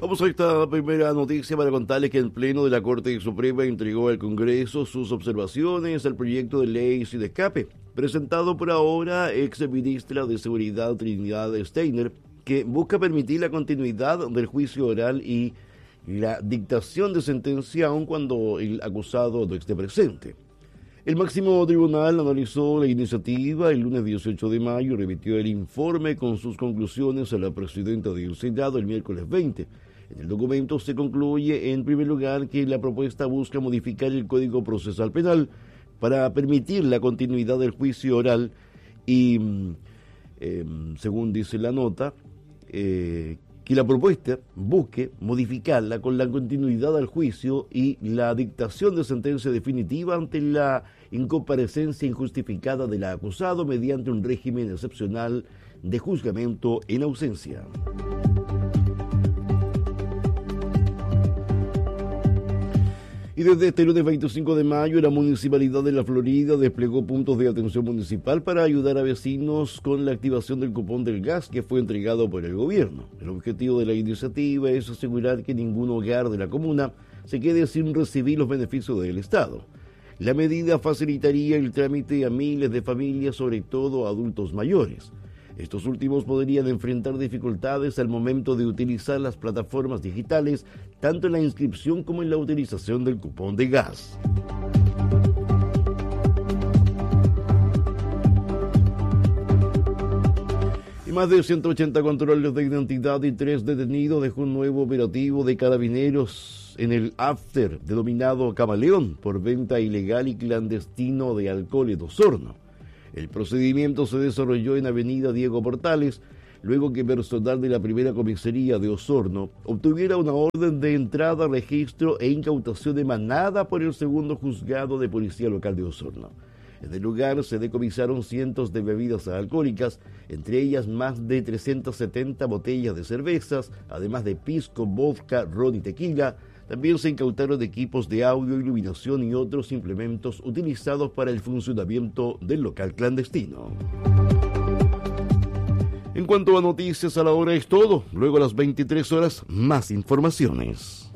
Vamos a esta primera noticia para contarles que el Pleno de la Corte Suprema entregó al Congreso sus observaciones al proyecto de ley sin escape, presentado por ahora ex ministra de Seguridad Trinidad Steiner, que busca permitir la continuidad del juicio oral y la dictación de sentencia aun cuando el acusado no esté presente. El máximo tribunal analizó la iniciativa el lunes 18 de mayo y remitió el informe con sus conclusiones a la presidenta del Senado el miércoles 20. En el documento se concluye, en primer lugar, que la propuesta busca modificar el Código Procesal Penal para permitir la continuidad del juicio oral y, según dice la nota, que la propuesta busque modificarla con la continuidad del juicio y la dictación de sentencia definitiva ante la incomparecencia injustificada del acusado mediante un régimen excepcional de juzgamiento en ausencia. Y desde este lunes 25 de mayo, la Municipalidad de La Florida desplegó puntos de atención municipal para ayudar a vecinos con la activación del cupón del gas que fue entregado por el gobierno. El objetivo de la iniciativa es asegurar que ningún hogar de la comuna se quede sin recibir los beneficios del Estado. La medida facilitaría el trámite a miles de familias, sobre todo a adultos mayores. Estos últimos podrían enfrentar dificultades al momento de utilizar las plataformas digitales, tanto en la inscripción como en la utilización del cupón de gas. Y más de 180 controles de identidad y 3 detenidos dejó un nuevo operativo de carabineros en el after denominado Camaleón por venta ilegal y clandestino de alcohol en Osorno. El procedimiento se desarrolló en Avenida Diego Portales, luego que personal de la primera comisaría de Osorno obtuviera una orden de entrada, registro e incautación emanada por el segundo juzgado de policía local de Osorno. En el lugar se decomisaron cientos de bebidas alcohólicas, entre ellas más de 370 botellas de cervezas, además de pisco, vodka, ron y tequila. También se incautaron equipos de audio, iluminación y otros implementos utilizados para el funcionamiento del local clandestino. En cuanto a noticias a la hora es todo. Luego a las 23 horas, más informaciones.